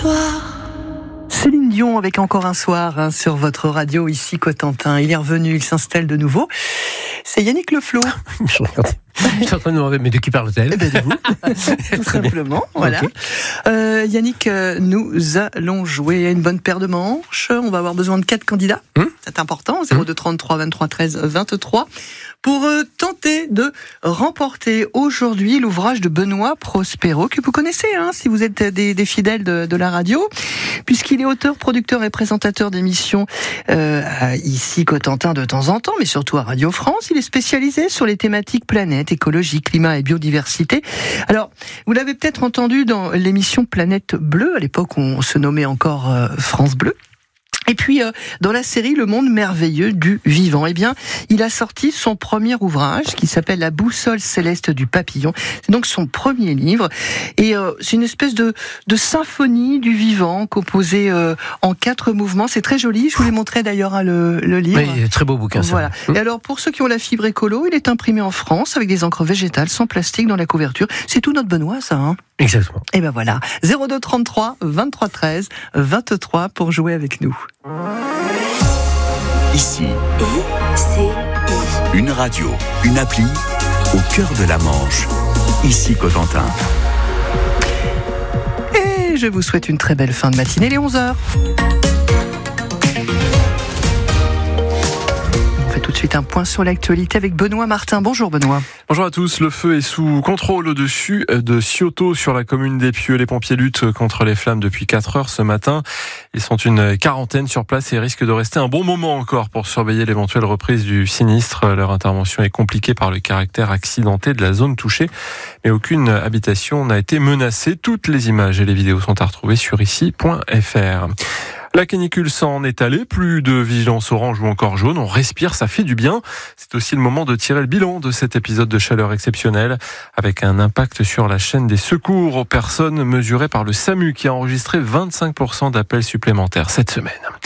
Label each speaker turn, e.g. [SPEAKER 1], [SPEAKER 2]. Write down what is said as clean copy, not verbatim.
[SPEAKER 1] soir.
[SPEAKER 2] Céline Dion avec Encore un soir sur votre radio ici Cotentin. Il est revenu, il s'installe de nouveau. C'est Yannick Le Flo.
[SPEAKER 3] Je suis en train de me demander, mais de qui parle-t-elle?
[SPEAKER 2] Eh ben de vous, tout simplement. Voilà. Okay. Yannick, nous allons jouer à une bonne paire de manches. On va avoir besoin de 4 candidats. C'est important. 02 33 23 13 23 pour tenter de remporter aujourd'hui l'ouvrage de Benoît Prospero que vous connaissez, si vous êtes des fidèles de la radio, puisqu'il est auteur, producteur et présentateur d'émissions ici Cotentin de temps en temps, mais surtout à Radio France. Il est spécialisé sur les thématiques planète, écologie, climat et biodiversité. Alors, vous l'avez peut-être entendu dans l'émission Planète Bleue, à l'époque où on se nommait encore France Bleu. Et puis, dans la série Le monde merveilleux du vivant, eh bien, il a sorti son premier ouvrage qui s'appelle La boussole céleste du papillon. C'est donc son premier livre. Et c'est une espèce de symphonie du vivant composée en 4 mouvements. C'est très joli. Je vous l'ai montré d'ailleurs le livre.
[SPEAKER 3] Oui, très beau bouquin.
[SPEAKER 2] Voilà. Et alors, pour ceux qui ont la fibre écolo, il est imprimé en France avec des encres végétales sans plastique dans la couverture. C'est tout notre Benoît, ça,
[SPEAKER 3] Exactement.
[SPEAKER 2] Et ben voilà. 02 33 23 13 23 pour jouer avec nous.
[SPEAKER 4] Ici, une radio, une appli, au cœur de la Manche. Ici Cotentin.
[SPEAKER 2] Et je vous souhaite une très belle fin de matinée, les 11h. Tout de suite un point sur l'actualité avec Benoît Martin. Bonjour Benoît.
[SPEAKER 5] Bonjour à tous. Le feu est sous contrôle au-dessus de Cioto sur la commune d'Épieux. Les pompiers luttent contre les flammes depuis 4 heures ce matin. Ils sont une quarantaine sur place et risquent de rester un bon moment encore pour surveiller l'éventuelle reprise du sinistre. Leur intervention est compliquée par le caractère accidenté de la zone touchée, mais aucune habitation n'a été menacée. Toutes les images et les vidéos sont à retrouver sur ici.fr. La canicule s'en est allée, plus de vigilance orange ou encore jaune, on respire, ça fait du bien. C'est aussi le moment de tirer le bilan de cet épisode de chaleur exceptionnelle, avec un impact sur la chaîne des secours aux personnes mesuré par le SAMU qui a enregistré 25% d'appels supplémentaires cette semaine.